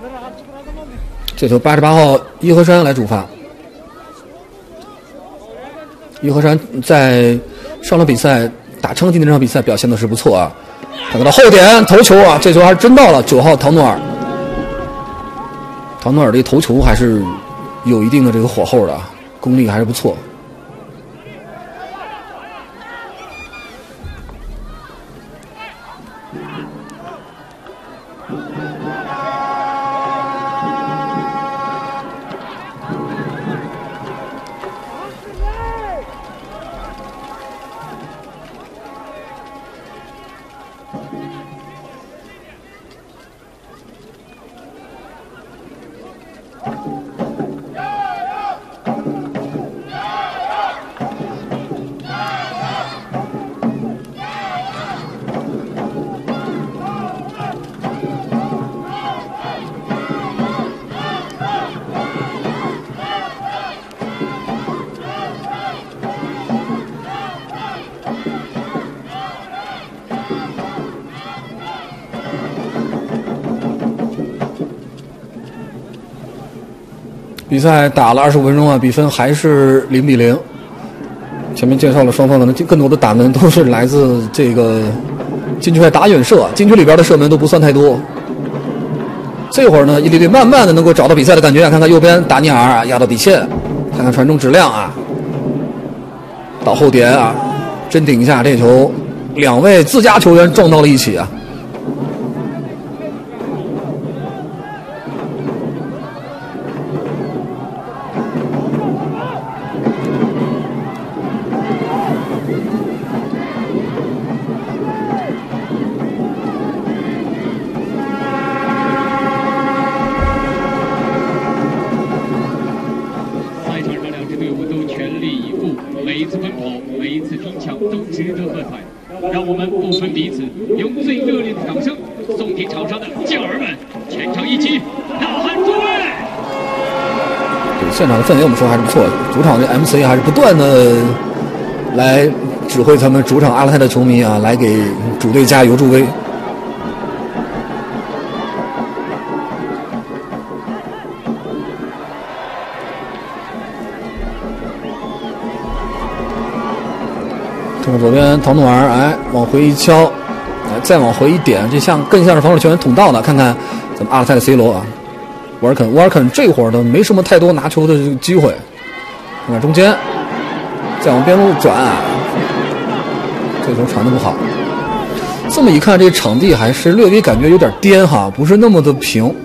这球88号伊和山来主罚。伊和山在上场比赛打昌吉那场比赛表现的是不错啊，看到后点头球啊，这球还是真到了9号唐努尔。唐努尔这头球还是有一定的这个火候的，功力还是不错。比赛打了25分钟啊，比分还是0-0。前面介绍了双方的更多的打门都是来自这个禁区外打远射，禁区里边的射门都不算太多。这会儿呢，伊犁队慢慢的能够找到比赛的感觉，看看右边达尼尔啊压到底线，看看传中质量啊，到后点啊，真顶一下这球，两位自家球员撞到了一起啊。现场的氛围我们说还是不错，主场的 MC 还是不断的来指挥他们主场阿勒泰的球迷啊，来给主队加油助威。看看左边唐努尔，哎，往回一敲，哎，再往回一点，这更像是防守球员捅到的。看看咱们阿勒泰的 C 罗啊。沃尔肯这会儿呢没什么太多拿球的机会，看看中间，再往边路转，这球传的不好。这么一看，这场地还是略微感觉有点颠哈，不是那么的平。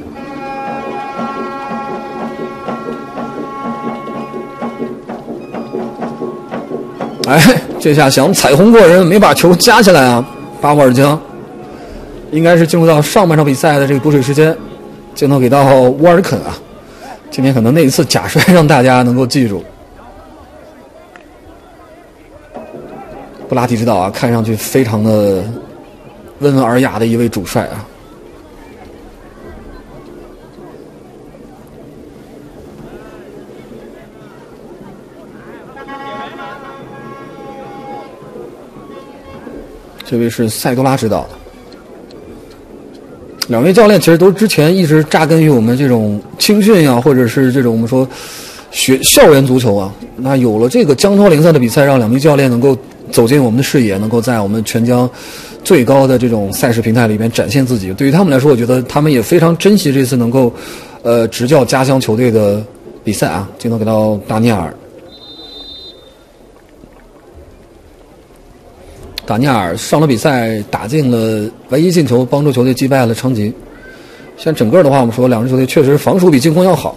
哎，这下想彩虹过人，没把球夹起来啊！巴沃尔江应该是进入到上半场比赛的这个补水时间。镜头给到沃尔肯啊，今天可能那一次假摔让大家能够记住。布拉提指导啊，看上去非常的温文尔雅的一位主帅啊。这位是塞多拉指导的。两位教练其实都之前一直扎根于我们这种青训啊，或者是这种我们说校园足球啊。那有了这个江超联赛的比赛，让两名教练能够走进我们的视野，能够在我们全疆最高的这种赛事平台里面展现自己。对于他们来说，我觉得他们也非常珍惜这次能够执教家乡球队的比赛啊。镜头给到达尼尔。达尼尔上了比赛打进了唯一进球，帮助球队击败了昌吉。现在整个的话，我们说两支球队确实防守比进攻要好。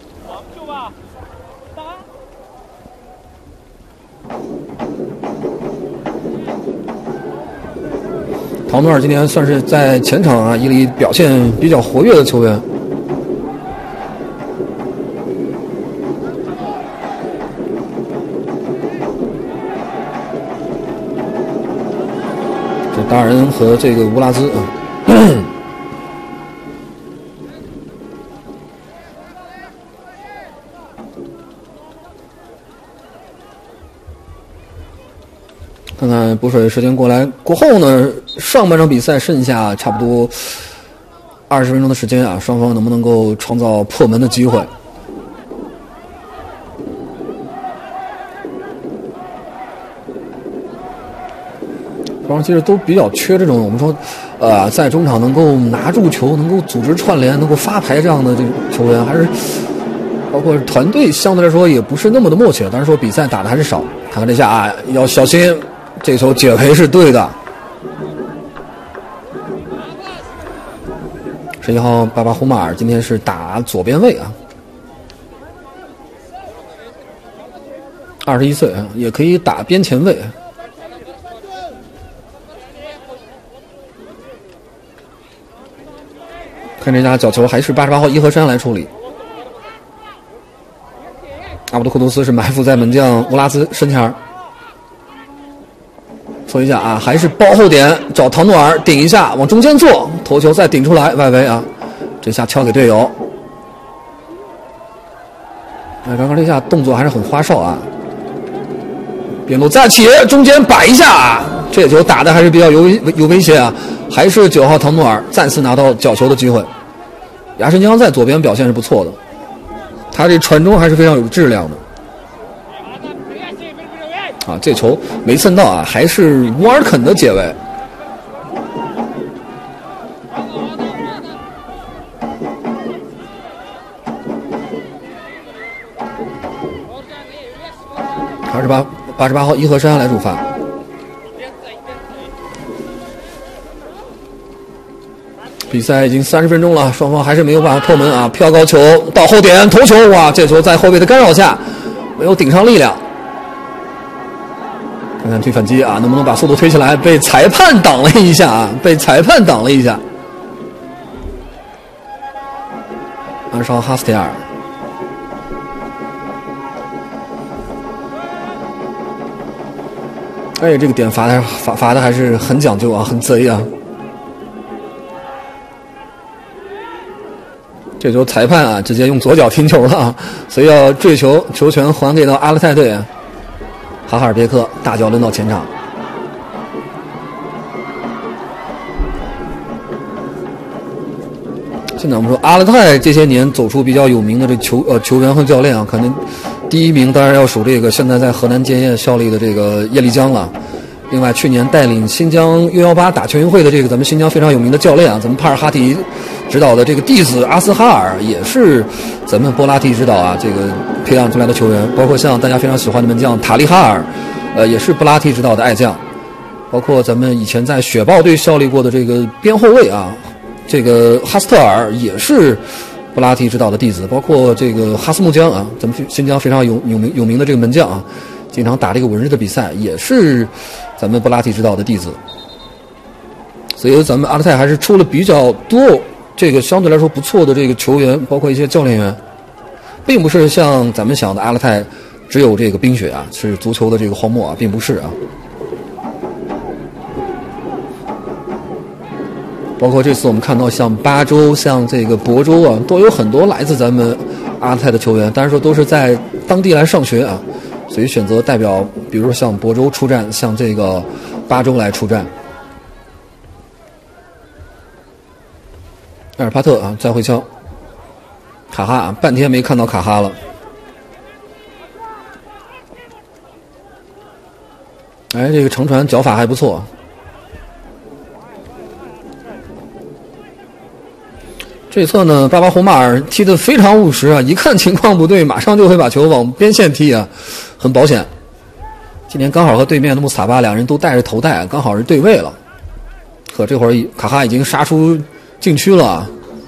唐努尔今天算是在前场啊，伊犁表现比较活跃的球员。达尔恩和这个乌拉兹啊，看看补水时间过后呢，上半场比赛剩下差不多 20分钟的时间啊，双方能不能够创造破门的机会？双方其实都比较缺这种我们说，在中场能够拿住球、能够组织串联、能够发牌这样的这种球员，还是包括团队相对来说也不是那么的默契。但是说比赛打的还是少，看看这下啊，要小心，这球解围是对的。11号巴巴胡马尔今天是打左边卫啊，21岁啊，也可以打边前卫。看这家角球还是88号伊和山来处理，阿布杜库图斯是埋伏在门将乌拉兹身前，说一下啊，还是包后点找唐诺尔顶一下，往中间做，头球再顶出来外围啊，这下敲给队友。刚刚这下动作还是很花哨啊，边路再起，中间摆一下，这球打的还是比较有威胁啊，还是9号唐诺尔再次拿到角球的机会。牙神江在左边表现是不错的，他这传中还是非常有质量的。啊，这球没蹭到啊，还是沃尔肯的解围。88号伊和山来主罚。比赛已经30分钟了，双方还是没有办法破门啊！飘高球到后点头球，哇，这球在后卫的干扰下没有顶上力量。看看推反击啊，能不能把速度推起来？被裁判挡了一下啊，被裁判挡了一下。20号哈斯蒂尔，哎，这个点罚的还是很讲究啊，很贼啊。这球裁判啊，直接用左脚踢球了啊，所以要坠球，球权还给到阿勒泰队。哈哈尔别克大脚抡到前场。现在我们说阿勒泰这些年走出比较有名的这球员和教练啊，可能第一名当然要数这个现在在河南建业效力的这个叶立江了。另外，去年带领新疆U18打全运会的这个咱们新疆非常有名的教练啊，咱们帕尔哈提指导的这个弟子阿斯哈尔也是咱们波拉提指导啊，这个培养出来的球员，包括像大家非常喜欢的门将塔利哈尔，也是波拉提指导的爱将，包括咱们以前在雪豹队效力过的这个边后卫啊，这个哈斯特尔也是波拉提指导的弟子，包括这个哈斯木江啊，咱们新疆非常有名的这个门将啊，经常打这个稳日的比赛，也是咱们波拉提指导的弟子。所以咱们阿勒泰还是出了比较多这个相对来说不错的这个球员，包括一些教练员，并不是像咱们想的阿勒泰只有这个冰雪啊，是足球的这个荒漠啊，并不是啊。包括这次我们看到像巴州、像这个亳州啊，都有很多来自咱们阿勒泰的球员，当然说都是在当地来上学啊，所以选择代表，比如说像亳州出战，像这个巴州来出战。埃尔帕特啊，再回敲，卡哈啊，半天没看到卡哈了。哎，这个长传脚法还不错。这一侧呢，巴巴胡马尔踢得非常务实啊，一看情况不对，马上就会把球往边线踢啊，很保险。今天刚好和对面的穆斯塔巴两人都带着头带，刚好是对位了。可这会儿卡哈已经杀出禁区了，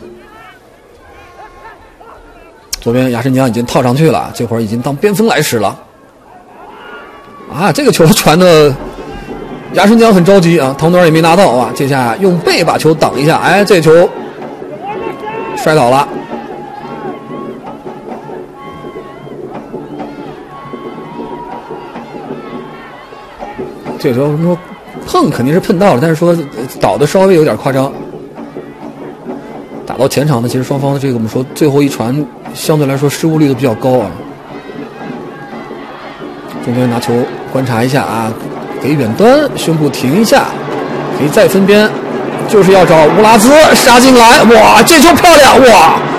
左边牙神江已经套上去了，这会儿已经当边锋来使了。啊，这个球传的牙神江很着急啊，唐德尔也没拿到啊，这下用背把球挡一下，哎，这球摔倒了。这时候说碰肯定是碰到了，但是说倒的稍微有点夸张。打到前场呢，其实双方的这个我们说最后一传相对来说失误率都比较高啊。中间拿球观察一下啊，给远端胸部停一下，可以再分边， 就是要找乌拉兹杀进来，哇，这球漂亮，哇！